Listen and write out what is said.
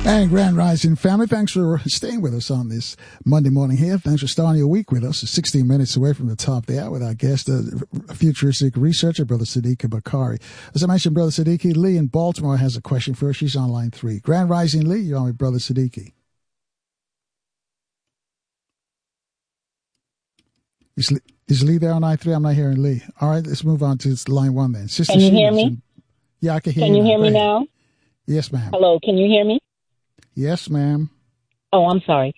And Grand Rising family, thanks for staying with us on this Monday morning here. Thanks for starting your week with us. 16 minutes away from the top of the hour with our guest, futuristic researcher, Brother Siddiqui Bakari. As I mentioned, Brother Siddiqui, Lee in Baltimore has a question for us. She's on line 3. Grand Rising Lee, you're on with Brother Siddiqui. Is Lee there on line 3? I'm not hearing Lee. All right, let's move on to line 1 then. Sister Can you hear me? Yeah, I can hear you. Can you hear me ahead. now? Yes, ma'am. Hello, can you hear me? Yes, ma'am. Oh, I'm sorry.